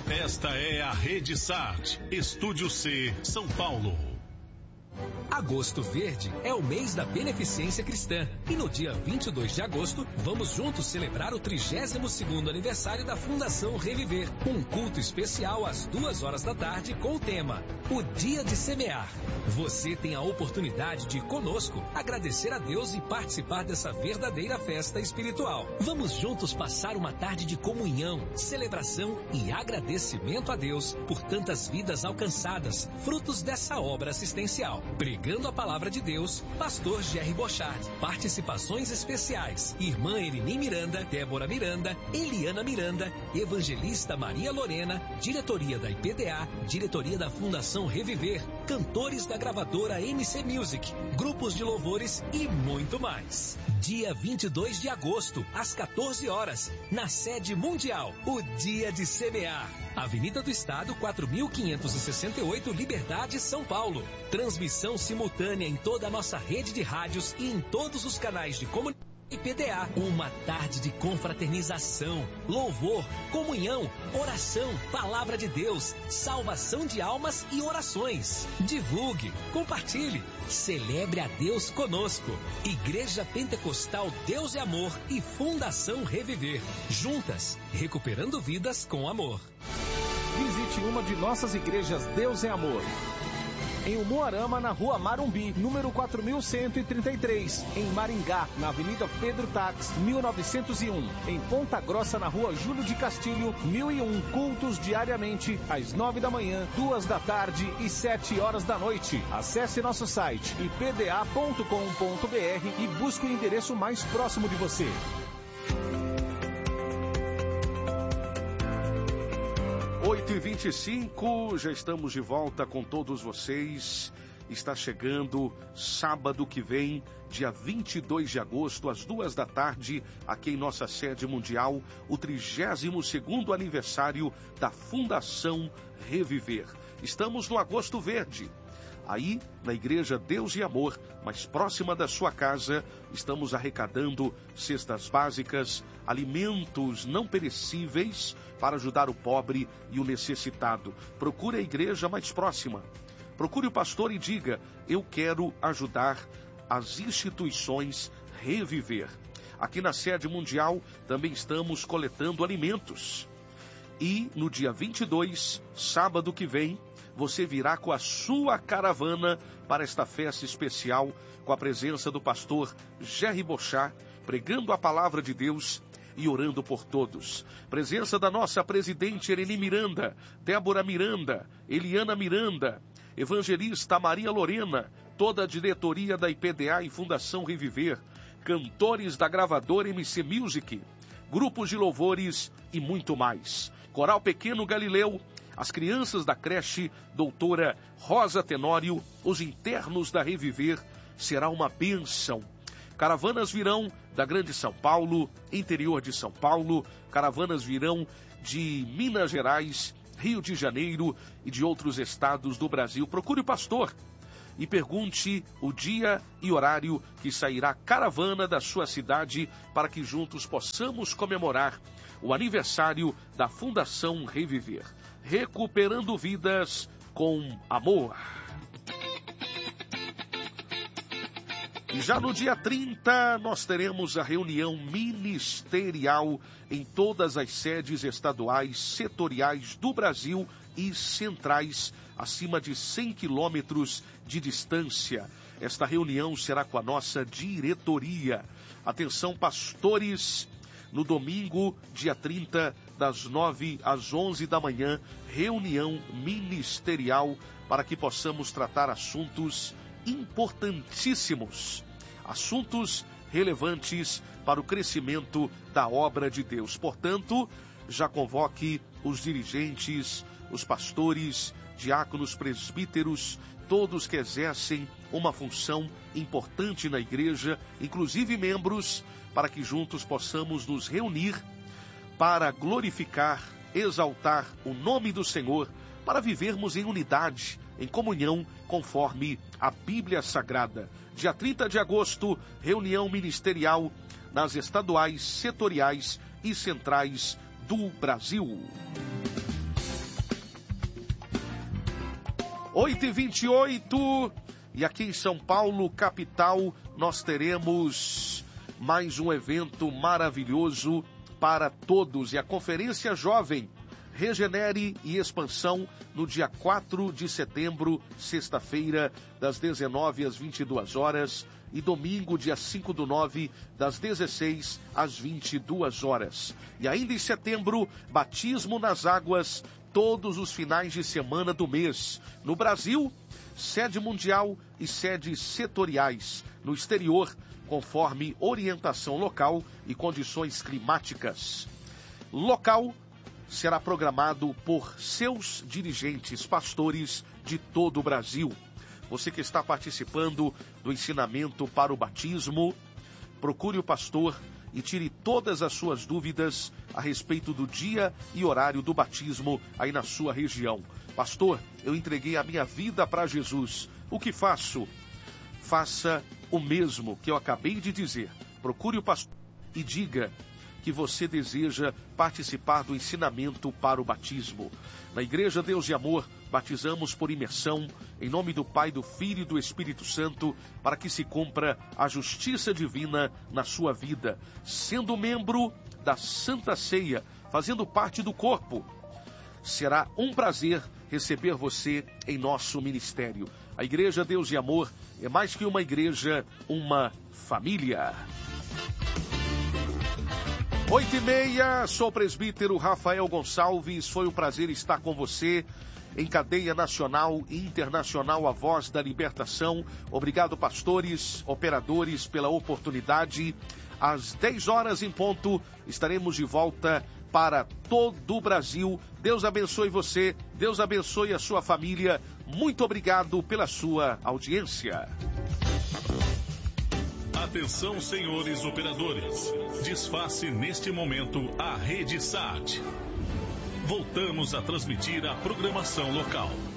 Esta é a Rede SAT, Estúdio C, São Paulo. Agosto Verde é o mês da beneficência cristã e no dia 22 de agosto vamos juntos celebrar o 32º aniversário da Fundação Reviver. Um culto especial às 2 da tarde com o tema O Dia de Semear. Você tem a oportunidade de conosco agradecer a Deus e participar dessa verdadeira festa espiritual. Vamos juntos passar uma tarde de comunhão, celebração e agradecimento a Deus por tantas vidas alcançadas, frutos dessa obra assistencial. Pregando a palavra de Deus, Pastor Jerry Bochard. Participações especiais: Irmã Elini Miranda, Débora Miranda, Eliana Miranda, Evangelista Maria Lorena, diretoria da IPDA, diretoria da Fundação Reviver, cantores da gravadora MC Music, grupos de louvores e muito mais. Dia 22 de agosto, às 14 horas, na sede mundial, o Dia de Semear. Avenida do Estado, 4.568, Liberdade, São Paulo. Transmissão simultânea em toda a nossa rede de rádios e em todos os canais de comunicação. IPDA, uma tarde de confraternização, louvor, comunhão, oração, palavra de Deus, salvação de almas e orações. Divulgue, compartilhe, celebre a Deus conosco. Igreja Pentecostal Deus é Amor e Fundação Reviver. Juntas, recuperando vidas com amor. Visite uma de nossas igrejas Deus é Amor. Em Umuarama, na Rua Marumbi, número 4133. Em Maringá, na Avenida Pedro Tax, 1901. Em Ponta Grossa, na Rua Júlio de Castilho, 1001. Cultos diariamente, às 9 da manhã, 2 da tarde e 7 horas da noite. Acesse nosso site ipda.com.br e busque o endereço mais próximo de você. 8h25, já estamos de volta com todos vocês. Está chegando sábado que vem, dia 22 de agosto, às 2 da tarde, aqui em nossa sede mundial, o 32º aniversário da Fundação Reviver. Estamos no Agosto Verde. Aí, na Igreja Deus e Amor, mais próxima da sua casa, estamos arrecadando cestas básicas, alimentos não perecíveis para ajudar o pobre e o necessitado. Procure a igreja mais próxima. Procure o pastor e diga: eu quero ajudar as instituições Reviver. Aqui na sede mundial também estamos coletando alimentos. E no dia 22, sábado que vem, você virá com a sua caravana para esta festa especial, com a presença do pastor Jerry Bochard, pregando a palavra de Deus e orando por todos. Presença da nossa presidente Eleni Miranda, Débora Miranda, Eliana Miranda, evangelista Maria Lorena, toda a diretoria da IPDA e Fundação Reviver, cantores da gravadora MC Music, grupos de louvores e muito mais. Coral Pequeno Galileu, as crianças da creche Doutora Rosa Tenório, os internos da Reviver, será uma bênção. Caravanas virão da Grande São Paulo, interior de São Paulo, caravanas virão de Minas Gerais, Rio de Janeiro e de outros estados do Brasil. Procure o pastor e pergunte o dia e horário que sairá a caravana da sua cidade para que juntos possamos comemorar o aniversário da Fundação Reviver. Recuperando vidas com amor. E já no dia 30, nós teremos a reunião ministerial em todas as sedes estaduais, setoriais do Brasil e centrais, acima de 100 quilômetros de distância. Esta reunião será com a nossa diretoria. Atenção, pastores, no domingo, dia 30, das 9 às 11 da manhã, reunião ministerial para que possamos tratar assuntos importantíssimos, assuntos relevantes para o crescimento da obra de Deus. Portanto, já convoque os dirigentes, os pastores, diáconos, presbíteros, todos que exercem uma função importante na igreja, inclusive membros, para que juntos possamos nos reunir para glorificar, exaltar o nome do Senhor, para vivermos em unidade, em comunhão, conforme a Bíblia Sagrada. Dia 30 de agosto, reunião ministerial nas estaduais, setoriais e centrais do Brasil. 8h28, e aqui em São Paulo, capital, nós teremos mais um evento maravilhoso para todos. E a Conferência Jovem Regenere e Expansão, no dia 4 de setembro, sexta-feira, das 19 às 22 horas, e domingo, dia 5/9, das 16 às 22 horas. E ainda em setembro, batismo nas águas, todos os finais de semana do mês. No Brasil, sede mundial e sedes setoriais. No exterior, conforme orientação local e condições climáticas. Local será programado por seus dirigentes, pastores de todo o Brasil. Você que está participando do ensinamento para o batismo, procure o pastor e tire todas as suas dúvidas a respeito do dia e horário do batismo aí na sua região. Pastor, eu entreguei a minha vida para Jesus. O que faço? Faça o mesmo que eu acabei de dizer. Procure o pastor e diga que você deseja participar do ensinamento para o batismo. Na Igreja Deus de Amor, batizamos por imersão, em nome do Pai, do Filho e do Espírito Santo, para que se cumpra a justiça divina na sua vida, sendo membro da Santa Ceia, fazendo parte do corpo. Será um prazer receber você em nosso ministério. A Igreja Deus de Amor é mais que uma igreja, uma família. 8h30, sou o presbítero Rafael Gonçalves, foi um prazer estar com você em cadeia nacional e internacional, a voz da libertação. Obrigado, pastores, operadores, pela oportunidade. Às 10 horas em ponto, estaremos de volta para todo o Brasil. Deus abençoe você, Deus abençoe a sua família. Muito obrigado pela sua audiência. Atenção, senhores operadores. Desface neste momento a Rede SAT. Voltamos a transmitir a programação local.